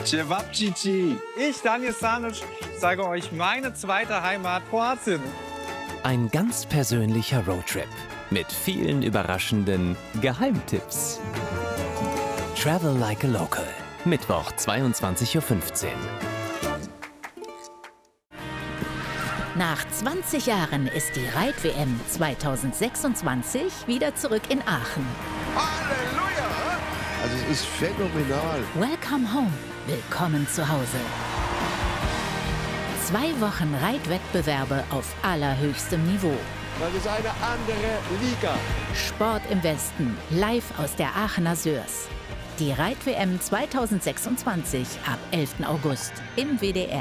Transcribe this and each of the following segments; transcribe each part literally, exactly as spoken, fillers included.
Cevapcici. Ich, Daniel Stanic, zeige euch meine zweite Heimat, Kroatien. Ein ganz persönlicher Roadtrip mit vielen überraschenden Geheimtipps. Travel like a local. Mittwoch, zweiundzwanzig Uhr fünfzehn. Nach zwanzig Jahren ist die Reit-W M zweitausendsechsundzwanzig wieder zurück in Aachen. Halleluja! Also es ist phänomenal. Welcome home. Willkommen zu Hause. Zwei Wochen Reitwettbewerbe auf allerhöchstem Niveau. Das ist eine andere Liga. Sport im Westen, live aus der Aachener Sörs. Die Reit-W M zweitausendsechsundzwanzig ab elften August im W D R.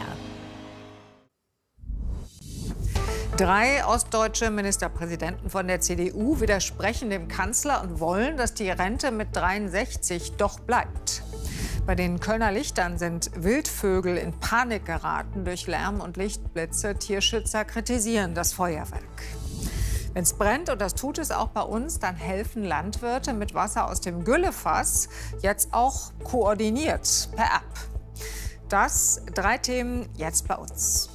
Drei ostdeutsche Ministerpräsidenten von der C D U widersprechen dem Kanzler und wollen, dass die Rente mit dreiundsechzig doch bleibt. Bei den Kölner Lichtern sind Wildvögel in Panik geraten durch Lärm und Lichtblitze. Tierschützer kritisieren das Feuerwerk. Wenn es brennt, und das tut es auch bei uns, dann helfen Landwirte mit Wasser aus dem Güllefass jetzt auch koordiniert per App. Das drei Themen jetzt bei uns.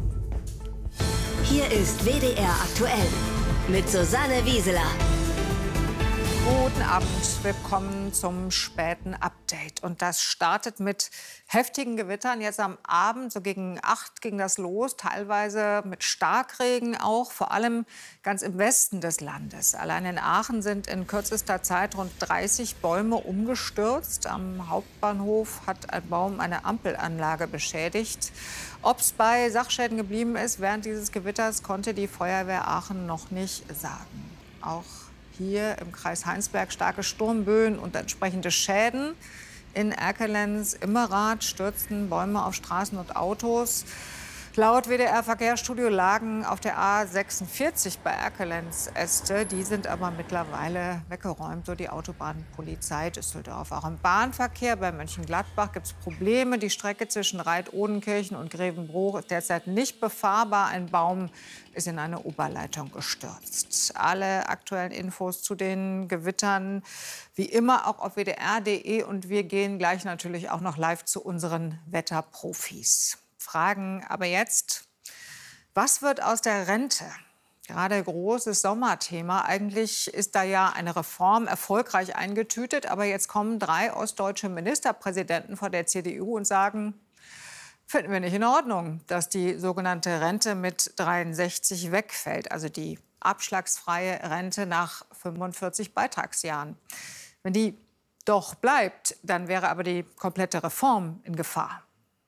Hier ist W D R aktuell mit Susanne Wieseler. Guten Abend, willkommen zum späten Update. Und das startet mit heftigen Gewittern. Jetzt am Abend, so gegen acht ging das los, teilweise mit Starkregen auch, vor allem ganz im Westen des Landes. Allein in Aachen sind in kürzester Zeit rund dreißig Bäume umgestürzt. Am Hauptbahnhof hat ein Baum eine Ampelanlage beschädigt. Ob es bei Sachschäden geblieben ist während dieses Gewitters, konnte die Feuerwehr Aachen noch nicht sagen. Auch hier im Kreis Heinsberg starke Sturmböen und entsprechende Schäden. In Erkelenz-Immerath stürzten Bäume auf Straßen und Autos. Laut W D R-Verkehrsstudio lagen auf der A sechsundvierzig bei Erkelenz Äste. Die sind aber mittlerweile weggeräumt, so die Autobahnpolizei Düsseldorf. Auch im Bahnverkehr bei Mönchengladbach gibt es Probleme. Die Strecke zwischen Reit-Odenkirchen und Grevenbroich ist derzeit nicht befahrbar. Ein Baum ist in eine Oberleitung gestürzt. Alle aktuellen Infos zu den Gewittern wie immer auch auf W D R punkt de. Und wir gehen gleich natürlich auch noch live zu unseren Wetterprofis. Fragen aber jetzt, was wird aus der Rente? Gerade großes Sommerthema. Eigentlich ist da ja eine Reform erfolgreich eingetütet. Aber jetzt kommen drei ostdeutsche Ministerpräsidenten von der C D U und sagen, finden wir nicht in Ordnung, dass die sogenannte Rente mit dreiundsechzig wegfällt. Also die abschlagsfreie Rente nach fünfundvierzig Beitragsjahren. Wenn die doch bleibt, dann wäre aber die komplette Reform in Gefahr.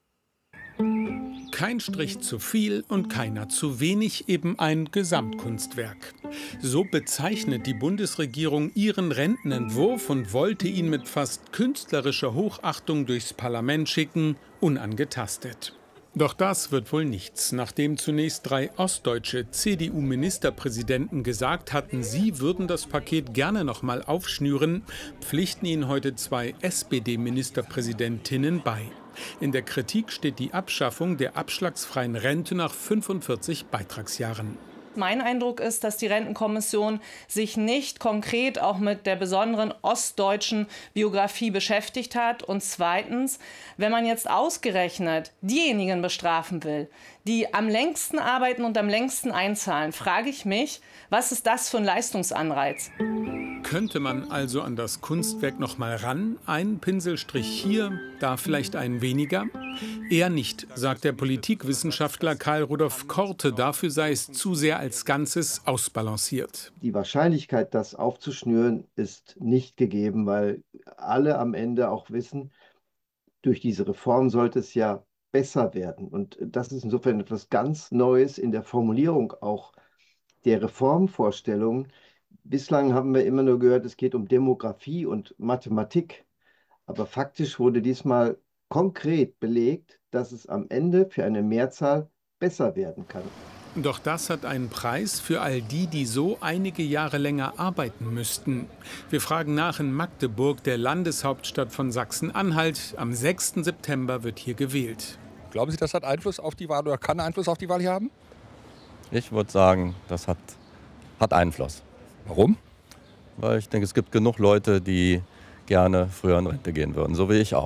Kein Strich zu viel und keiner zu wenig, eben ein Gesamtkunstwerk. So bezeichnet die Bundesregierung ihren Rentenentwurf und wollte ihn mit fast künstlerischer Hochachtung durchs Parlament schicken, unangetastet. Doch das wird wohl nichts, nachdem zunächst drei ostdeutsche C D U-Ministerpräsidenten gesagt hatten, sie würden das Paket gerne noch mal aufschnüren, pflichten ihnen heute zwei S P D-Ministerpräsidentinnen bei. In der Kritik steht die Abschaffung der abschlagsfreien Rente nach fünfundvierzig Beitragsjahren. Mein Eindruck ist, dass die Rentenkommission sich nicht konkret auch mit der besonderen ostdeutschen Biografie beschäftigt hat. Und zweitens, wenn man jetzt ausgerechnet diejenigen bestrafen will, die am längsten arbeiten und am längsten einzahlen, frage ich mich, was ist das für ein Leistungsanreiz? Könnte man also an das Kunstwerk noch mal ran? Ein Pinselstrich hier, da vielleicht ein weniger? Eher nicht, sagt der Politikwissenschaftler Karl Rudolf Korte. Dafür sei es zu sehr als Ganzes ausbalanciert. Die Wahrscheinlichkeit, das aufzuschnüren, ist nicht gegeben, weil alle am Ende auch wissen, durch diese Reform sollte es ja besser werden. Und das ist insofern etwas ganz Neues in der Formulierung auch der Reformvorstellung. Bislang haben wir immer nur gehört, es geht um Demografie und Mathematik. Aber faktisch wurde diesmal konkret belegt, dass es am Ende für eine Mehrzahl besser werden kann. Doch das hat einen Preis für all die, die so einige Jahre länger arbeiten müssten. Wir fragen nach in Magdeburg, der Landeshauptstadt von Sachsen-Anhalt. Am sechsten September wird hier gewählt. Glauben Sie, das hat Einfluss auf die Wahl oder kann Einfluss auf die Wahl hier haben? Ich würde sagen, das hat, hat Einfluss. Warum? Weil ich denke, es gibt genug Leute, die gerne früher in Rente gehen würden, so wie ich auch.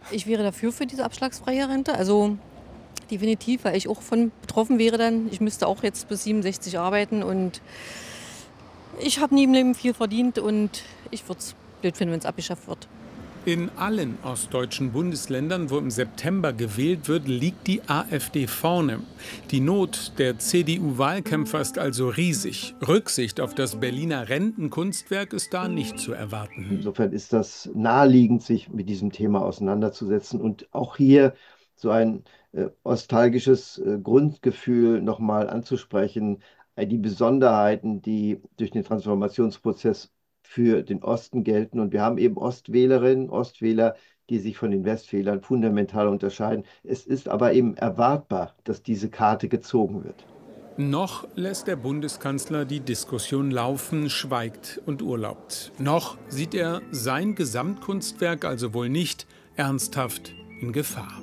Ich wäre dafür für diese abschlagsfreie Rente. Also definitiv, weil ich auch von betroffen wäre dann. Ich müsste auch jetzt bis siebenundsechzig arbeiten und ich habe nie im Leben viel verdient und ich würde es blöd finden, wenn es abgeschafft wird. In allen ostdeutschen Bundesländern, wo im September gewählt wird, liegt die AfD vorne. Die Not der C D U-Wahlkämpfer ist also riesig. Rücksicht auf das Berliner Rentenkunstwerk ist da nicht zu erwarten. Insofern ist das naheliegend, sich mit diesem Thema auseinanderzusetzen und auch hier so ein äh, nostalgisches äh, Grundgefühl nochmal anzusprechen, äh, die Besonderheiten, die durch den Transformationsprozess für den Osten gelten. Und wir haben eben Ostwählerinnen, Ostwähler, die sich von den Westwählern fundamental unterscheiden. Es ist aber eben erwartbar, dass diese Karte gezogen wird. Noch lässt der Bundeskanzler die Diskussion laufen, schweigt und urlaubt. Noch sieht er sein Gesamtkunstwerk also wohl nicht ernsthaft in Gefahr.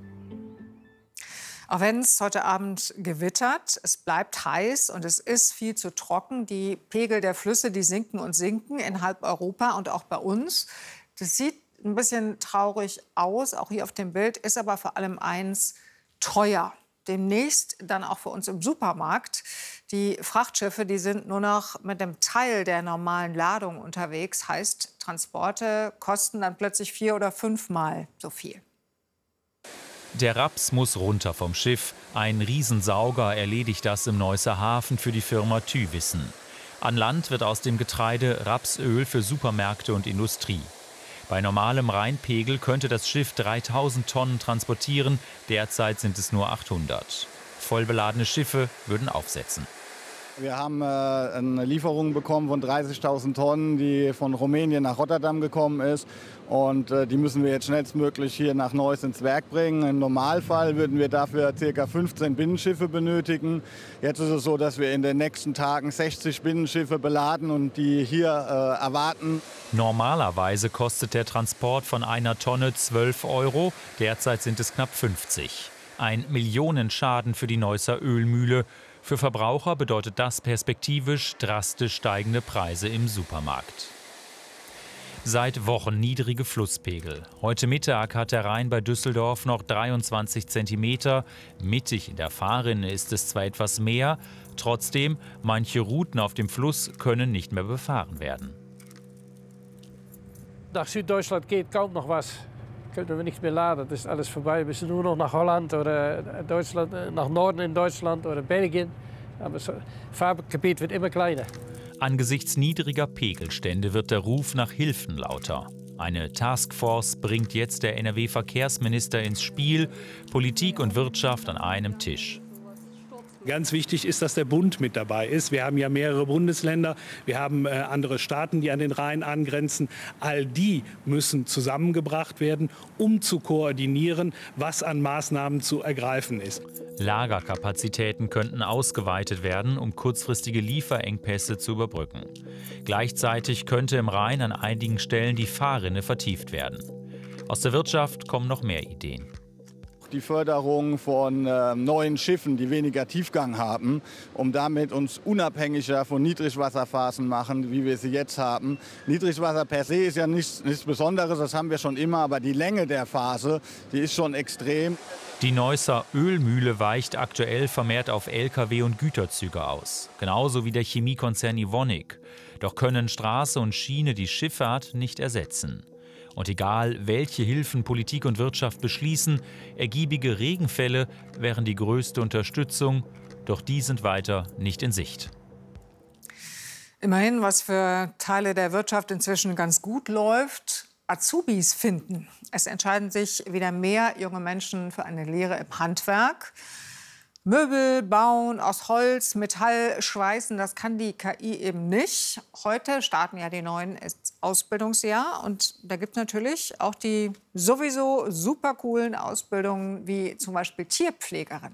Auch wenn es heute Abend gewittert, es bleibt heiß und es ist viel zu trocken. Die Pegel der Flüsse, die sinken und sinken in halb Europa und auch bei uns. Das sieht ein bisschen traurig aus, auch hier auf dem Bild, ist aber vor allem eins: teuer. Demnächst dann auch für uns im Supermarkt. Die Frachtschiffe, die sind nur noch mit einem Teil der normalen Ladung unterwegs. Heißt, Transporte kosten dann plötzlich vier- oder fünfmal so viel. Der Raps muss runter vom Schiff. Ein Riesensauger erledigt das im Neusser Hafen für die Firma Thywissen. An Land wird aus dem Getreide Rapsöl für Supermärkte und Industrie. Bei normalem Rheinpegel könnte das Schiff dreitausend Tonnen transportieren, derzeit sind es nur achthundert. Vollbeladene Schiffe würden aufsetzen. Wir haben äh, eine Lieferung bekommen von dreißigtausend Tonnen, die von Rumänien nach Rotterdam gekommen ist. Und äh, die müssen wir jetzt schnellstmöglich hier nach Neuss ins Werk bringen. Im Normalfall würden wir dafür ca. fünfzehn Binnenschiffe benötigen. Jetzt ist es so, dass wir in den nächsten Tagen sechzig Binnenschiffe beladen und die hier äh, erwarten. Normalerweise kostet der Transport von einer Tonne zwölf Euro. Derzeit sind es knapp fünfzig. Ein Millionenschaden für die Neusser Ölmühle. Für Verbraucher bedeutet das perspektivisch drastisch steigende Preise im Supermarkt. Seit Wochen niedrige Flusspegel. Heute Mittag hat der Rhein bei Düsseldorf noch dreiundzwanzig Zentimeter. Mittig in der Fahrrinne ist es zwar etwas mehr, trotzdem, manche Routen auf dem Fluss können nicht mehr befahren werden. Nach Süddeutschland geht kaum noch was. Können wir nicht mehr laden, das ist alles vorbei. Wir müssen nur noch nach Holland oder Deutschland, nach Norden in Deutschland oder Belgien. Aber das Fahrgebiet wird immer kleiner. Angesichts niedriger Pegelstände wird der Ruf nach Hilfen lauter. Eine Taskforce bringt jetzt der N R W-Verkehrsminister ins Spiel, Politik und Wirtschaft an einem Tisch. Ganz wichtig ist, dass der Bund mit dabei ist. Wir haben ja mehrere Bundesländer, wir haben äh, andere Staaten, die an den Rhein angrenzen. All die müssen zusammengebracht werden, um zu koordinieren, was an Maßnahmen zu ergreifen ist. Lagerkapazitäten könnten ausgeweitet werden, um kurzfristige Lieferengpässe zu überbrücken. Gleichzeitig könnte im Rhein an einigen Stellen die Fahrrinne vertieft werden. Aus der Wirtschaft kommen noch mehr Ideen. Die Förderung von äh, neuen Schiffen, die weniger Tiefgang haben, um damit uns unabhängiger von Niedrigwasserphasen machen, wie wir sie jetzt haben. Niedrigwasser per se ist ja nichts, nichts Besonderes, das haben wir schon immer, aber die Länge der Phase, die ist schon extrem. Die Neusser Ölmühle weicht aktuell vermehrt auf L K W und Güterzüge aus, genauso wie der Chemiekonzern Evonik. Doch können Straße und Schiene die Schifffahrt nicht ersetzen. Und egal, welche Hilfen Politik und Wirtschaft beschließen, ergiebige Regenfälle wären die größte Unterstützung, doch die sind weiter nicht in Sicht. Immerhin, was für Teile der Wirtschaft inzwischen ganz gut läuft: Azubis finden. Es entscheiden sich wieder mehr junge Menschen für eine Lehre im Handwerk. Möbel bauen aus Holz, Metall, Schweißen, das kann die K I eben nicht. Heute starten ja die neuen Ausbildungsjahr und da gibt es natürlich auch die sowieso super coolen Ausbildungen wie zum Beispiel Tierpflegerin.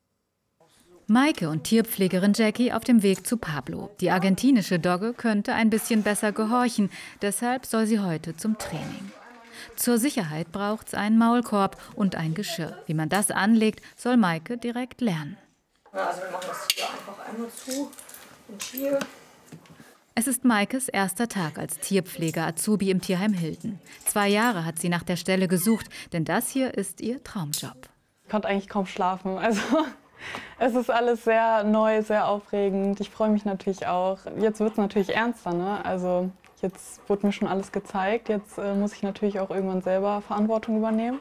Maike und Tierpflegerin Jackie auf dem Weg zu Pablo. Die argentinische Dogge könnte ein bisschen besser gehorchen, deshalb soll sie heute zum Training. Zur Sicherheit braucht es einen Maulkorb und ein Geschirr. Wie man das anlegt, soll Maike direkt lernen. Also wir machen das hier einfach einmal zu und hier. Es ist Maikes erster Tag als Tierpfleger-Azubi im Tierheim Hilden. Zwei Jahre hat sie nach der Stelle gesucht, denn das hier ist ihr Traumjob. Ich konnte eigentlich kaum schlafen. Also, es ist alles sehr neu, sehr aufregend. Ich freue mich natürlich auch. Jetzt wird es natürlich ernster, ne? Also, jetzt wurde mir schon alles gezeigt. Jetzt äh, muss ich natürlich auch irgendwann selber Verantwortung übernehmen.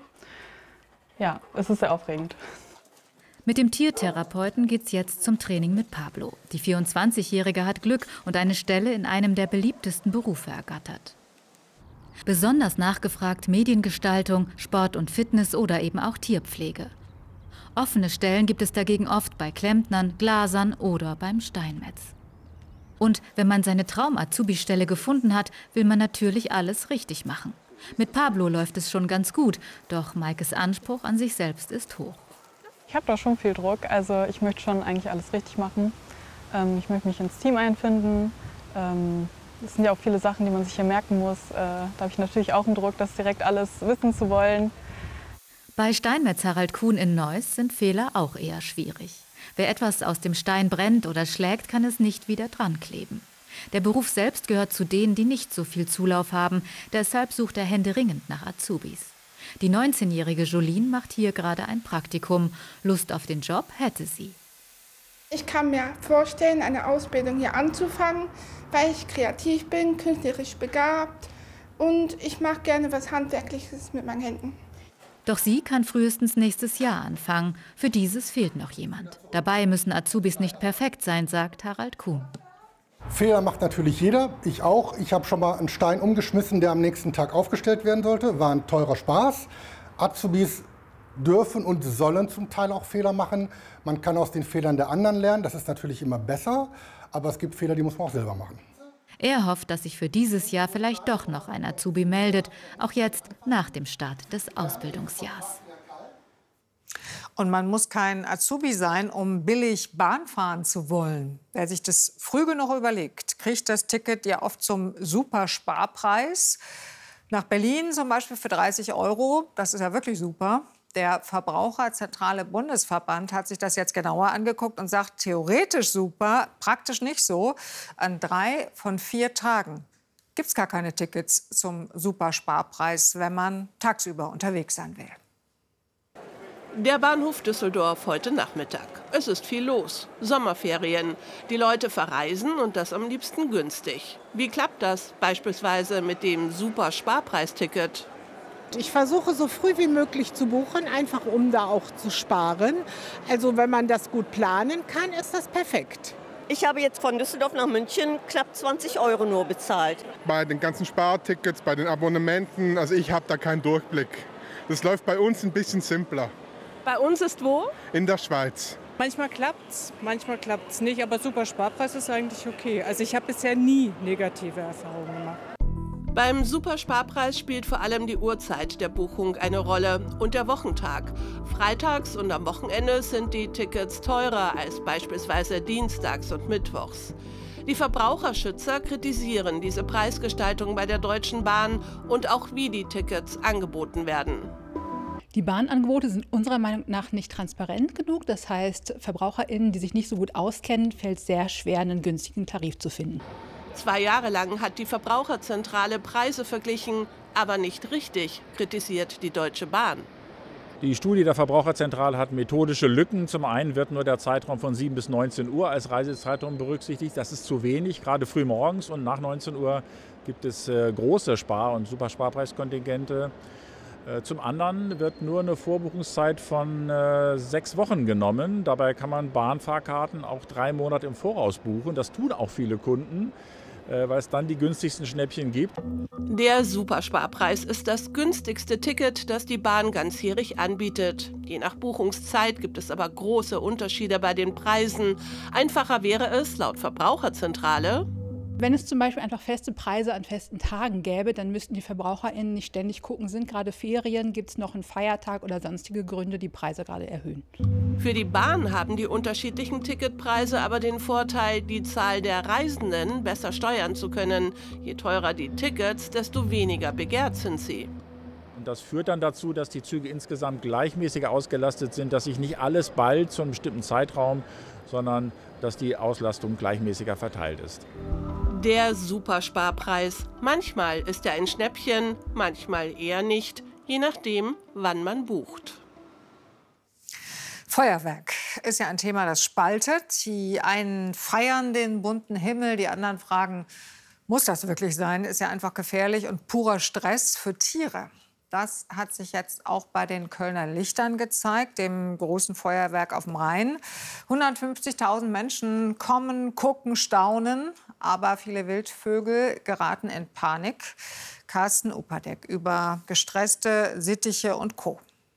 Ja, es ist sehr aufregend. Mit dem Tiertherapeuten geht's jetzt zum Training mit Pablo. Die vierundzwanzigjährige hat Glück und eine Stelle in einem der beliebtesten Berufe ergattert. Besonders nachgefragt Mediengestaltung, Sport und Fitness oder eben auch Tierpflege. Offene Stellen gibt es dagegen oft bei Klempnern, Glasern oder beim Steinmetz. Und wenn man seine Traum-Azubi-Stelle gefunden hat, will man natürlich alles richtig machen. Mit Pablo läuft es schon ganz gut, doch Maikes Anspruch an sich selbst ist hoch. Ich habe da schon viel Druck, also ich möchte schon eigentlich alles richtig machen. Ähm, ich möchte mich ins Team einfinden. Ähm, es sind ja auch viele Sachen, die man sich hier merken muss. Äh, da habe ich natürlich auch einen Druck, das direkt alles wissen zu wollen. Bei Steinmetz Harald Kuhn in Neuss sind Fehler auch eher schwierig. Wer etwas aus dem Stein brennt oder schlägt, kann es nicht wieder dran kleben. Der Beruf selbst gehört zu denen, die nicht so viel Zulauf haben. Deshalb sucht er händeringend nach Azubis. Die neunzehnjährige Jolene macht hier gerade ein Praktikum. Lust auf den Job hätte sie. Ich kann mir vorstellen, eine Ausbildung hier anzufangen, weil ich kreativ bin, künstlerisch begabt und ich mache gerne was Handwerkliches mit meinen Händen. Doch sie kann frühestens nächstes Jahr anfangen. Für dieses fehlt noch jemand. Dabei müssen Azubis nicht perfekt sein, sagt Harald Kuhn. Fehler macht natürlich jeder, ich auch. Ich habe schon mal einen Stein umgeschmissen, der am nächsten Tag aufgestellt werden sollte. War ein teurer Spaß. Azubis dürfen und sollen zum Teil auch Fehler machen. Man kann aus den Fehlern der anderen lernen, das ist natürlich immer besser. Aber es gibt Fehler, die muss man auch selber machen. Er hofft, dass sich für dieses Jahr vielleicht doch noch ein Azubi meldet, auch jetzt nach dem Start des Ausbildungsjahrs. Und man muss kein Azubi sein, um billig Bahn fahren zu wollen. Wer sich das früh genug überlegt, kriegt das Ticket ja oft zum Super-Sparpreis. Nach Berlin zum Beispiel für dreißig Euro, das ist ja wirklich super. Der Verbraucherzentrale Bundesverband hat sich das jetzt genauer angeguckt und sagt, theoretisch super, praktisch nicht so. An drei von vier Tagen gibt es gar keine Tickets zum Super-Sparpreis, wenn man tagsüber unterwegs sein will. Der Bahnhof Düsseldorf heute Nachmittag. Es ist viel los. Sommerferien. Die Leute verreisen und das am liebsten günstig. Wie klappt das beispielsweise mit dem Super-Sparpreisticket? Ich versuche so früh wie möglich zu buchen, einfach um da auch zu sparen. Also wenn man das gut planen kann, ist das perfekt. Ich habe jetzt von Düsseldorf nach München knapp zwanzig Euro nur bezahlt. Bei den ganzen Spartickets, bei den Abonnementen, also ich habe da keinen Durchblick. Das läuft bei uns ein bisschen simpler. Bei uns ist wo? In der Schweiz. Manchmal klappt's, manchmal klappt's nicht, aber Super Sparpreis ist eigentlich okay. Also ich habe bisher nie negative Erfahrungen gemacht. Beim Supersparpreis spielt vor allem die Uhrzeit der Buchung eine Rolle und der Wochentag. Freitags und am Wochenende sind die Tickets teurer als beispielsweise dienstags und mittwochs. Die Verbraucherschützer kritisieren diese Preisgestaltung bei der Deutschen Bahn und auch wie die Tickets angeboten werden. Die Bahnangebote sind unserer Meinung nach nicht transparent genug. Das heißt, VerbraucherInnen, die sich nicht so gut auskennen, fällt es sehr schwer, einen günstigen Tarif zu finden. Zwei Jahre lang hat die Verbraucherzentrale Preise verglichen, aber nicht richtig, kritisiert die Deutsche Bahn. Die Studie der Verbraucherzentrale hat methodische Lücken. Zum einen wird nur der Zeitraum von sieben bis neunzehn Uhr als Reisezeitraum berücksichtigt. Das ist zu wenig, gerade früh morgens, und nach neunzehn Uhr gibt es äh, große Spar- und Supersparpreiskontingente. Zum anderen wird nur eine Vorbuchungszeit von äh, sechs Wochen genommen. Dabei kann man Bahnfahrkarten auch drei Monate im Voraus buchen. Das tun auch viele Kunden, äh, weil es dann die günstigsten Schnäppchen gibt. Der Supersparpreis ist das günstigste Ticket, das die Bahn ganzjährig anbietet. Je nach Buchungszeit gibt es aber große Unterschiede bei den Preisen. Einfacher wäre es, laut Verbraucherzentrale: Wenn es zum Beispiel einfach feste Preise an festen Tagen gäbe, dann müssten die VerbraucherInnen nicht ständig gucken, sind gerade Ferien, gibt es noch einen Feiertag oder sonstige Gründe, die Preise gerade erhöhen. Für die Bahn haben die unterschiedlichen Ticketpreise aber den Vorteil, die Zahl der Reisenden besser steuern zu können. Je teurer die Tickets, desto weniger begehrt sind sie. Und das führt dann dazu, dass die Züge insgesamt gleichmäßiger ausgelastet sind, dass sich nicht alles ballt zu einem bestimmten Zeitraum, sondern dass die Auslastung gleichmäßiger verteilt ist. Der Supersparpreis. Manchmal ist er ein Schnäppchen, manchmal eher nicht, je nachdem, wann man bucht. Feuerwerk ist ja ein Thema, das spaltet. Die einen feiern den bunten Himmel, die anderen fragen, muss das wirklich sein? Ist ja einfach gefährlich und purer Stress für Tiere. Das hat sich jetzt auch bei den Kölner Lichtern gezeigt, dem großen Feuerwerk auf dem Rhein. hundertfünfzigtausend Menschen kommen, gucken, staunen, aber viele Wildvögel geraten in Panik. Carsten Opadek über gestresste Sittiche und Co.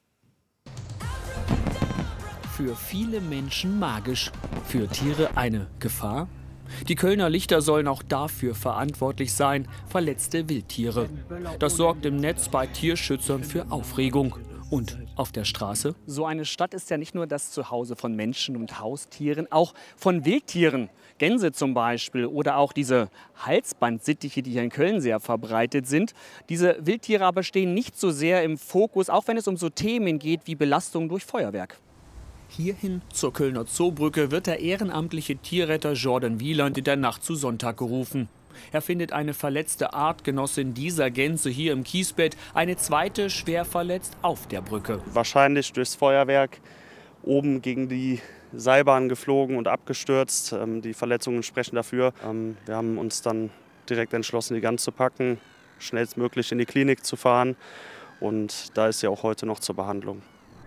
Für viele Menschen magisch, für Tiere eine Gefahr. Die Kölner Lichter sollen auch dafür verantwortlich sein, verletzte Wildtiere. Das sorgt im Netz bei Tierschützern für Aufregung. Und auf der Straße? So eine Stadt ist ja nicht nur das Zuhause von Menschen und Haustieren, auch von Wildtieren. Gänse zum Beispiel oder auch diese Halsbandsittiche, die hier in Köln sehr verbreitet sind. Diese Wildtiere aber stehen nicht so sehr im Fokus, auch wenn es um so Themen geht wie Belastung durch Feuerwerk. Hierhin zur Kölner Zoobrücke wird der ehrenamtliche Tierretter Jordan Wieland in der Nacht zu Sonntag gerufen. Er findet eine verletzte Artgenossin dieser Gänse hier im Kiesbett, eine zweite schwer verletzt auf der Brücke. Wahrscheinlich durchs Feuerwerk oben gegen die Seilbahn geflogen und abgestürzt. Die Verletzungen sprechen dafür. Wir haben uns dann direkt entschlossen, die Gans zu packen, schnellstmöglich in die Klinik zu fahren. Und da ist sie auch heute noch zur Behandlung.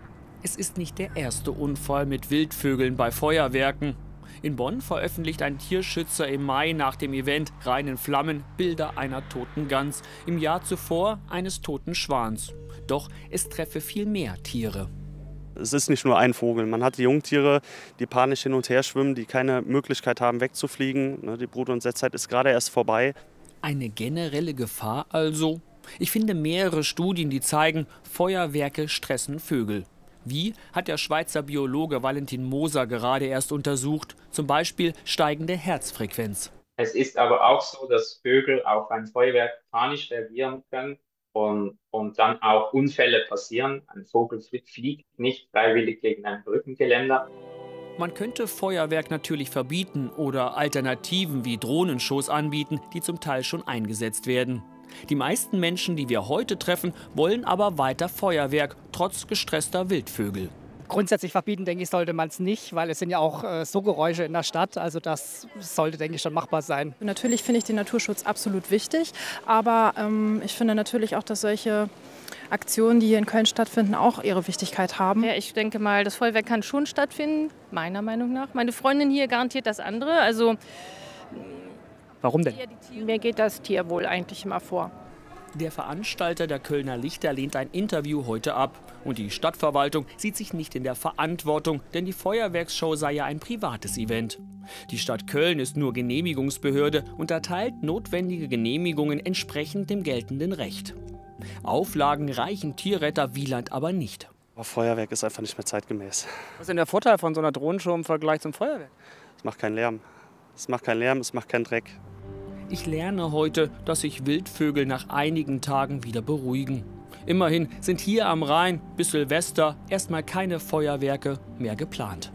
Es ist nicht der erste Unfall mit Wildvögeln bei Feuerwerken. In Bonn veröffentlicht ein Tierschützer im Mai nach dem Event Rhein in Flammen Bilder einer toten Gans, im Jahr zuvor eines toten Schwans. Doch es treffe viel mehr Tiere. Es ist nicht nur ein Vogel. Man hat die Jungtiere, die panisch hin und her schwimmen, die keine Möglichkeit haben wegzufliegen. Die Brut- und Setzzeit ist gerade erst vorbei. Eine generelle Gefahr also? Ich finde mehrere Studien, die zeigen, Feuerwerke stressen Vögel. Wie, hat der Schweizer Biologe Valentin Moser gerade erst untersucht, zum Beispiel steigende Herzfrequenz. Es ist aber auch so, dass Vögel auf ein Feuerwerk panisch reagieren können und, und dann auch Unfälle passieren. Ein Vogel fliegt nicht freiwillig gegen ein Brückengeländer. Man könnte Feuerwerk natürlich verbieten oder Alternativen wie Drohnenshows anbieten, die zum Teil schon eingesetzt werden. Die meisten Menschen, die wir heute treffen, wollen aber weiter Feuerwerk, trotz gestresster Wildvögel. Grundsätzlich verbieten, denke ich, sollte man es nicht, weil es sind ja auch äh, so Geräusche in der Stadt. Also das sollte, denke ich, schon machbar sein. Natürlich finde ich den Naturschutz absolut wichtig, aber ähm, ich finde natürlich auch, dass solche Aktionen, die hier in Köln stattfinden, auch ihre Wichtigkeit haben. Ja, ich denke mal, das Feuerwerk kann schon stattfinden, meiner Meinung nach. Meine Freundin hier garantiert das andere. Also warum denn? Mir geht das Tierwohl eigentlich immer vor. Der Veranstalter der Kölner Lichter lehnt ein Interview heute ab. Und die Stadtverwaltung sieht sich nicht in der Verantwortung, denn die Feuerwerksshow sei ja ein privates Event. Die Stadt Köln ist nur Genehmigungsbehörde und erteilt notwendige Genehmigungen entsprechend dem geltenden Recht. Auflagen reichen Tierretter Wieland aber nicht. Feuerwerk ist einfach nicht mehr zeitgemäß. Was ist denn der Vorteil von so einer Drohnenshow im Vergleich zum Feuerwerk? Es macht keinen Lärm. Es macht keinen Lärm, es macht keinen Dreck. Ich lerne heute, dass sich Wildvögel nach einigen Tagen wieder beruhigen. Immerhin sind hier am Rhein bis Silvester erstmal keine Feuerwerke mehr geplant.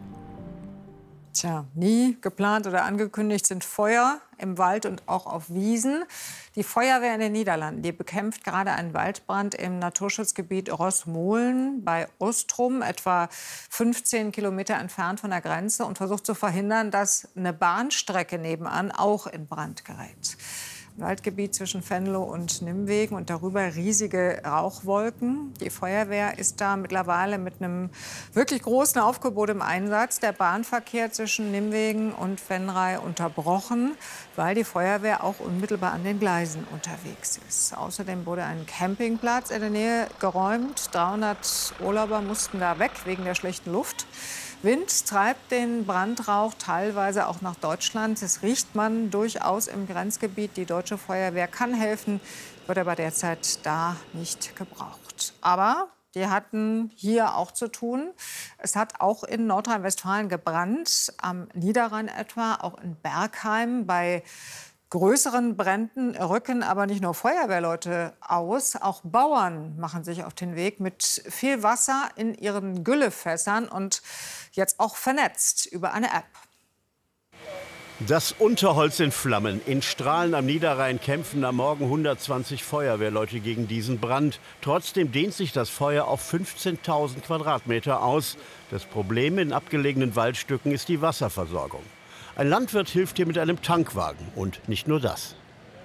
Tja, nie geplant oder angekündigt sind Feuer im Wald und auch auf Wiesen. Die Feuerwehr in den Niederlanden, die bekämpft gerade einen Waldbrand im Naturschutzgebiet Rosmolen bei Ostrum, etwa fünfzehn Kilometer entfernt von der Grenze, und versucht zu verhindern, dass eine Bahnstrecke nebenan auch in Brand gerät. Waldgebiet zwischen Venlo und Nimwegen und darüber riesige Rauchwolken. Die Feuerwehr ist da mittlerweile mit einem wirklich großen Aufgebot im Einsatz. Der Bahnverkehr zwischen Nimwegen und Venray unterbrochen, weil die Feuerwehr auch unmittelbar an den Gleisen unterwegs ist. Außerdem wurde ein Campingplatz in der Nähe geräumt. dreihundert Urlauber mussten da weg wegen der schlechten Luft. Wind treibt den Brandrauch teilweise auch nach Deutschland. Das riecht man durchaus im Grenzgebiet. Die deutsche Feuerwehr kann helfen, wird aber derzeit da nicht gebraucht. Aber die hatten hier auch zu tun. Es hat auch in Nordrhein-Westfalen gebrannt, am Niederrhein etwa, auch in Bergheim. Bei größeren Bränden rücken aber nicht nur Feuerwehrleute aus, auch Bauern machen sich auf den Weg mit viel Wasser in ihren Güllefässern und jetzt auch vernetzt über eine App. Das Unterholz in Flammen. In Strahlen am Niederrhein kämpfen am Morgen hundertzwanzig Feuerwehrleute gegen diesen Brand. Trotzdem dehnt sich das Feuer auf fünfzehntausend Quadratmeter aus. Das Problem in abgelegenen Waldstücken ist die Wasserversorgung. Ein Landwirt hilft hier mit einem Tankwagen. Und nicht nur das.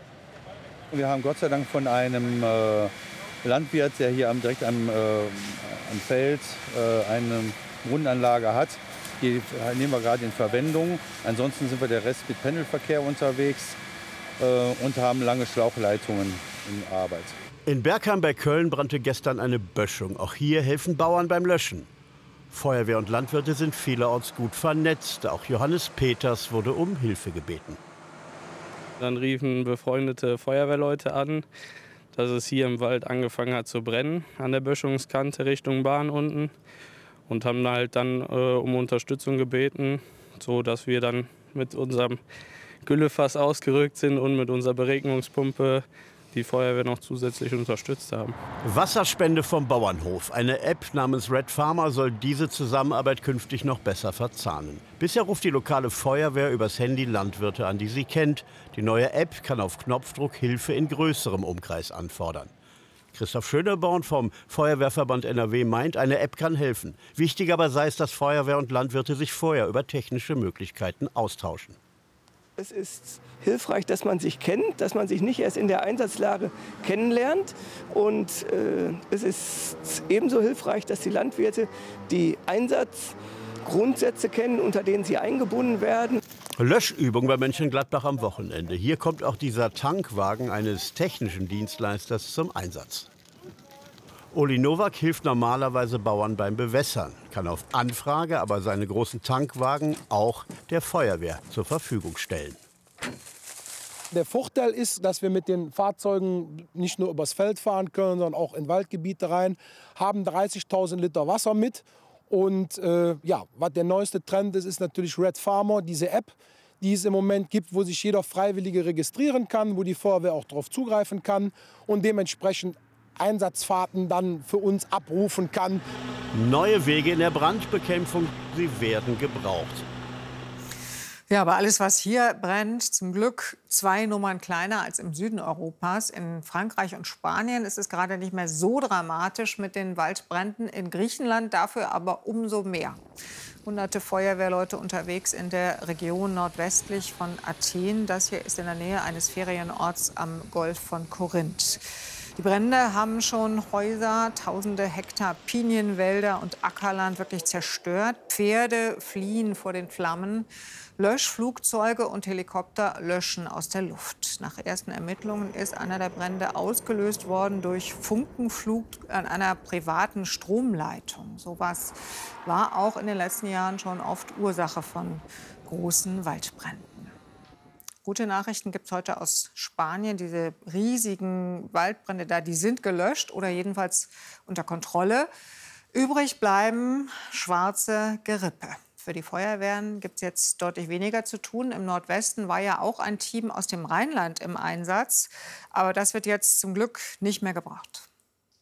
Wir haben Gott sei Dank von einem äh, Landwirt, der hier am, direkt am, äh, am Feld äh, eine Brunnenanlage hat. Die nehmen wir gerade in Verwendung. Ansonsten sind wir der Rest mit Pendelverkehr unterwegs äh, und haben lange Schlauchleitungen in Arbeit. In Bergheim bei Köln brannte gestern eine Böschung. Auch hier helfen Bauern beim Löschen. Feuerwehr und Landwirte sind vielerorts gut vernetzt. Auch Johannes Peters wurde um Hilfe gebeten. Dann riefen befreundete Feuerwehrleute an, dass es hier im Wald angefangen hat zu brennen, an der Böschungskante Richtung Bahn unten. Und haben halt dann äh, um Unterstützung gebeten, so dass wir dann mit unserem Güllefass ausgerückt sind und mit unserer Beregnungspumpe die Feuerwehr noch zusätzlich unterstützt haben. Wasserspende vom Bauernhof. Eine App namens Red Farmer soll diese Zusammenarbeit künftig noch besser verzahnen. Bisher ruft die lokale Feuerwehr übers Handy Landwirte an, die sie kennt. Die neue App kann auf Knopfdruck Hilfe in größerem Umkreis anfordern. Christoph Schöneborn vom Feuerwehrverband N R W meint, eine App kann helfen. Wichtig aber sei es, dass Feuerwehr und Landwirte sich vorher über technische Möglichkeiten austauschen. Es ist hilfreich, dass man sich kennt, dass man sich nicht erst in der Einsatzlage kennenlernt. Und äh, es ist ebenso hilfreich, dass die Landwirte die Einsatzgrundsätze kennen, unter denen sie eingebunden werden. Löschübung bei Mönchengladbach am Wochenende. Hier kommt auch dieser Tankwagen eines technischen Dienstleisters zum Einsatz. Uli Nowak hilft normalerweise Bauern beim Bewässern, kann auf Anfrage aber seine großen Tankwagen auch der Feuerwehr zur Verfügung stellen. Der Vorteil ist, dass wir mit den Fahrzeugen nicht nur übers Feld fahren können, sondern auch in Waldgebiete rein, haben dreißigtausend Liter Wasser mit. Und äh, ja, was der neueste Trend ist, ist natürlich Red Farmer, diese App, die es im Moment gibt, wo sich jeder Freiwillige registrieren kann, wo die Feuerwehr auch darauf zugreifen kann und dementsprechend Einsatzfahrten dann für uns abrufen kann. Neue Wege in der Brandbekämpfung, sie werden gebraucht. Ja, aber alles, was hier brennt, zum Glück zwei Nummern kleiner als im Süden Europas. In Frankreich und Spanien ist es gerade nicht mehr so dramatisch mit den Waldbränden. In Griechenland dafür aber umso mehr. Hunderte Feuerwehrleute unterwegs in der Region nordwestlich von Athen. Das hier ist in der Nähe eines Ferienorts am Golf von Korinth. Die Brände haben schon Häuser, tausende Hektar Pinienwälder und Ackerland wirklich zerstört. Pferde fliehen vor den Flammen. Löschflugzeuge und Helikopter löschen aus der Luft. Nach ersten Ermittlungen ist einer der Brände ausgelöst worden durch Funkenflug an einer privaten Stromleitung. Sowas war auch in den letzten Jahren schon oft Ursache von großen Waldbränden. Gute Nachrichten gibt es heute aus Spanien. Diese riesigen Waldbrände da, die sind gelöscht oder jedenfalls unter Kontrolle. Übrig bleiben schwarze Gerippe. Für die Feuerwehren gibt es jetzt deutlich weniger zu tun. Im Nordwesten war ja auch ein Team aus dem Rheinland im Einsatz. Aber das wird jetzt zum Glück nicht mehr gebraucht.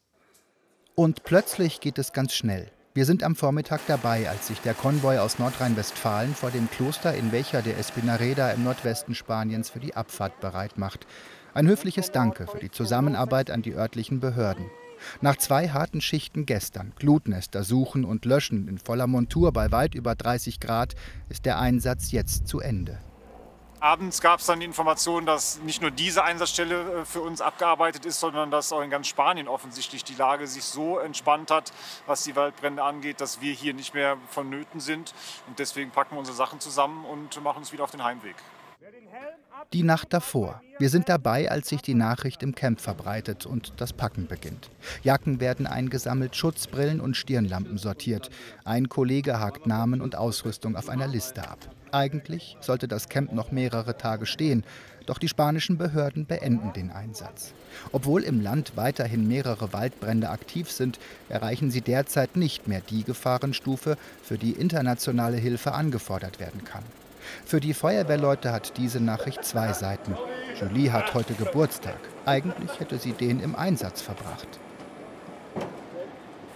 Und plötzlich geht es ganz schnell. Wir sind am Vormittag dabei, als sich der Konvoi aus Nordrhein-Westfalen vor dem Kloster in Vecha de Espinareda im Nordwesten Spaniens für die Abfahrt bereit macht. Ein höfliches Danke für die Zusammenarbeit an die örtlichen Behörden. Nach zwei harten Schichten gestern, Glutnester suchen und löschen in voller Montur bei weit über dreißig Grad, ist der Einsatz jetzt zu Ende. Abends gab es dann die Information, dass nicht nur diese Einsatzstelle für uns abgearbeitet ist, sondern dass auch in ganz Spanien offensichtlich die Lage sich so entspannt hat, was die Waldbrände angeht, dass wir hier nicht mehr vonnöten sind. Und deswegen packen wir unsere Sachen zusammen und machen uns wieder auf den Heimweg. Die Nacht davor. Wir sind dabei, als sich die Nachricht im Camp verbreitet und das Packen beginnt. Jacken werden eingesammelt, Schutzbrillen und Stirnlampen sortiert. Ein Kollege hakt Namen und Ausrüstung auf einer Liste ab. Eigentlich sollte das Camp noch mehrere Tage stehen, doch die spanischen Behörden beenden den Einsatz. Obwohl im Land weiterhin mehrere Waldbrände aktiv sind, erreichen sie derzeit nicht mehr die Gefahrenstufe, für die internationale Hilfe angefordert werden kann. Für die Feuerwehrleute hat diese Nachricht zwei Seiten. Julie hat heute Geburtstag. Eigentlich hätte sie den im Einsatz verbracht.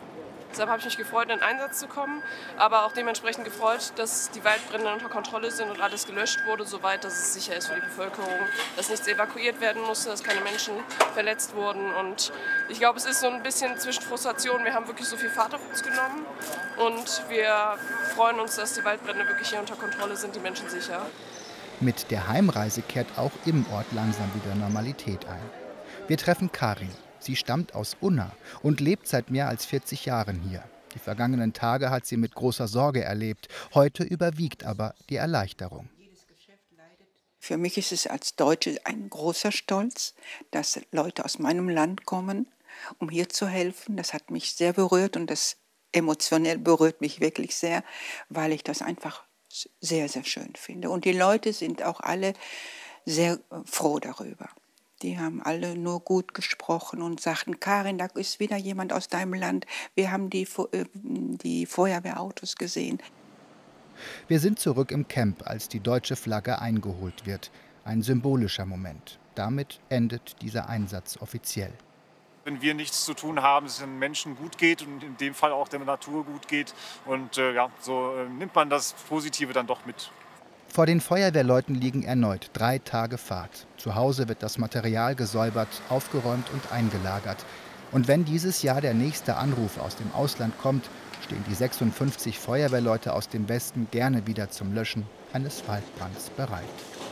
Deshalb habe ich mich gefreut, in den Einsatz zu kommen, aber auch dementsprechend gefreut, dass die Waldbrände unter Kontrolle sind und alles gelöscht wurde, soweit dass es sicher ist für die Bevölkerung, dass nichts evakuiert werden musste, dass keine Menschen verletzt wurden. Und ich glaube, es ist so ein bisschen zwischen Frustration. Wir haben wirklich so viel Fahrt auf uns genommen und wir freuen uns, dass die Waldbrände wirklich hier unter Kontrolle sind, die Menschen sicher. Mit der Heimreise kehrt auch im Ort langsam wieder Normalität ein. Wir treffen Karin. Sie stammt aus Unna und lebt seit mehr als vierzig Jahren hier. Die vergangenen Tage hat sie mit großer Sorge erlebt. Heute überwiegt aber die Erleichterung. Für mich ist es als Deutsche ein großer Stolz, dass Leute aus meinem Land kommen, um hier zu helfen. Das hat mich sehr berührt und das emotionell berührt mich wirklich sehr, weil ich das einfach sehr, sehr schön finde. Und die Leute sind auch alle sehr froh darüber. Die haben alle nur gut gesprochen und sagten, Karin, da ist wieder jemand aus deinem Land. Wir haben die, die Feuerwehrautos gesehen. Wir sind zurück im Camp, als die deutsche Flagge eingeholt wird. Ein symbolischer Moment. Damit endet dieser Einsatz offiziell. Wenn wir nichts zu tun haben, es den Menschen gut geht und in dem Fall auch der Natur gut geht. Und äh, ja, so äh, nimmt man das Positive dann doch mit. Vor den Feuerwehrleuten liegen erneut drei Tage Fahrt. Zu Hause wird das Material gesäubert, aufgeräumt und eingelagert. Und wenn dieses Jahr der nächste Anruf aus dem Ausland kommt, stehen die sechsundfünfzig Feuerwehrleute aus dem Westen gerne wieder zum Löschen eines Waldbrands bereit.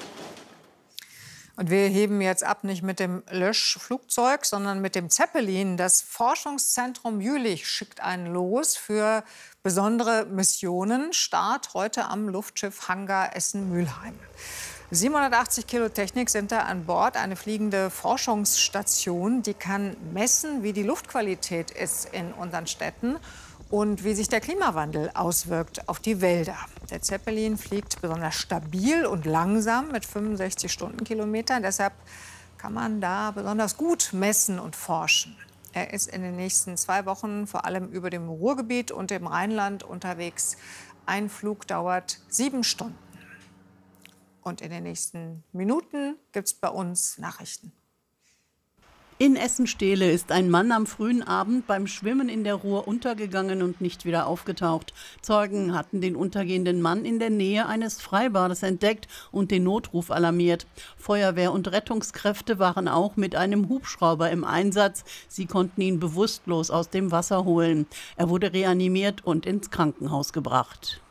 Und wir heben jetzt ab, nicht mit dem Löschflugzeug, sondern mit dem Zeppelin. Das Forschungszentrum Jülich schickt einen los für besondere Missionen. Start heute am Luftschiff Hangar Essen-Mülheim. siebenhundertachtzig Kilo Technik sind da an Bord. Eine fliegende Forschungsstation, die kann messen, wie die Luftqualität ist in unseren Städten und wie sich der Klimawandel auswirkt auf die Wälder. Der Zeppelin fliegt besonders stabil und langsam mit fünfundsechzig Stundenkilometern. Deshalb kann man da besonders gut messen und forschen. Er ist in den nächsten zwei Wochen vor allem über dem Ruhrgebiet und dem Rheinland unterwegs. Ein Flug dauert sieben Stunden. Und in den nächsten Minuten gibt es bei uns Nachrichten. In Essen-Stehle ist ein Mann am frühen Abend beim Schwimmen in der Ruhr untergegangen und nicht wieder aufgetaucht. Zeugen hatten den untergehenden Mann in der Nähe eines Freibades entdeckt und den Notruf alarmiert. Feuerwehr und Rettungskräfte waren auch mit einem Hubschrauber im Einsatz. Sie konnten ihn bewusstlos aus dem Wasser holen. Er wurde reanimiert und ins Krankenhaus gebracht.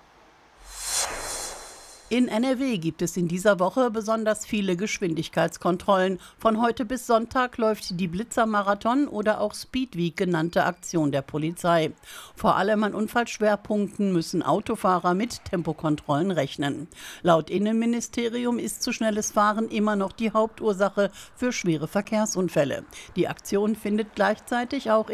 In N R W gibt es in dieser Woche besonders viele Geschwindigkeitskontrollen. Von heute bis Sonntag läuft die Blitzermarathon oder auch Speedweek genannte Aktion der Polizei. Vor allem an Unfallschwerpunkten müssen Autofahrer mit Tempokontrollen rechnen. Laut Innenministerium ist zu schnelles Fahren immer noch die Hauptursache für schwere Verkehrsunfälle. Die Aktion findet gleichzeitig auch